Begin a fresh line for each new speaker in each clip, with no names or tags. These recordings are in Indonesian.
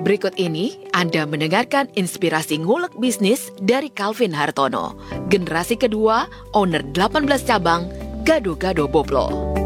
Berikut ini Anda mendengarkan inspirasi ngulek bisnis dari Calvin Hartono, generasi kedua, owner 18 cabang, Gado-Gado Boplo.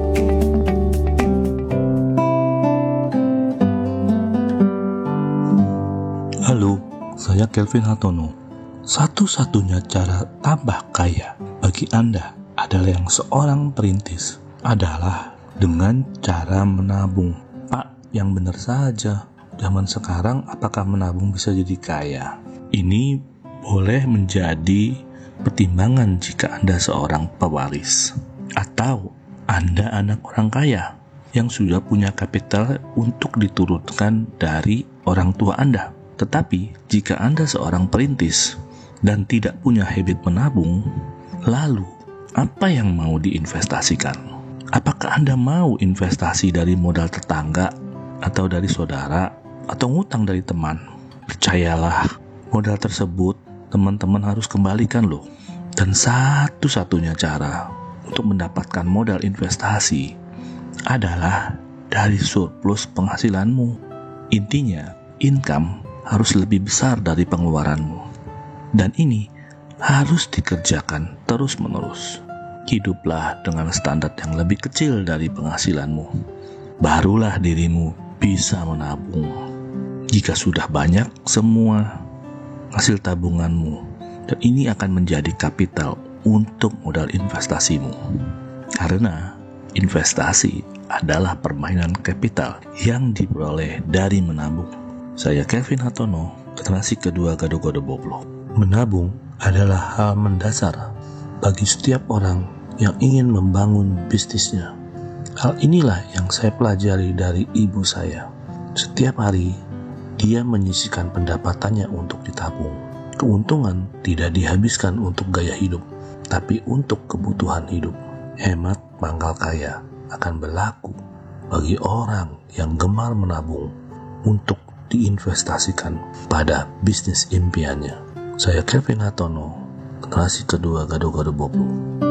Halo, saya Calvin Hartono. Satu-satunya cara tambah kaya bagi Anda adalah yang seorang perintis adalah dengan cara menabung. Pak, yang benar saja. Zaman sekarang apakah menabung bisa jadi kaya? Ini boleh menjadi pertimbangan jika Anda seorang pewaris atau Anda anak orang kaya yang sudah punya kapital untuk diturunkan dari orang tua Anda. Tetapi jika Anda seorang perintis dan tidak punya habit menabung, lalu apa yang mau diinvestasikan? Apakah Anda mau investasi dari modal tetangga atau dari saudara atau ngutang dari teman? Percayalah, modal tersebut teman-teman harus kembalikan loh. Dan satu-satunya cara untuk mendapatkan modal investasi adalah dari surplus penghasilanmu. Intinya, income harus lebih besar dari pengeluaranmu. Dan ini harus dikerjakan terus-menerus. Hiduplah dengan standar yang lebih kecil dari penghasilanmu. Barulah dirimu bisa menabung. Jika sudah banyak semua hasil tabunganmu, dan ini akan menjadi kapital untuk modal investasimu. Karena investasi adalah permainan kapital yang diperoleh dari menabung. Saya Calvin Hartono, generasi kedua Gado-Gado Boplo. Menabung adalah hal mendasar bagi setiap orang yang ingin membangun bisnisnya. Hal inilah yang saya pelajari dari ibu saya. Setiap hari, dia menyisihkan pendapatannya untuk ditabung. Keuntungan tidak dihabiskan untuk gaya hidup, tapi untuk kebutuhan hidup. Hemat pangkal kaya akan berlaku bagi orang yang gemar menabung untuk diinvestasikan pada bisnis impiannya. Saya Calvin Hartono, generasi kedua Gado-Gado Boplo.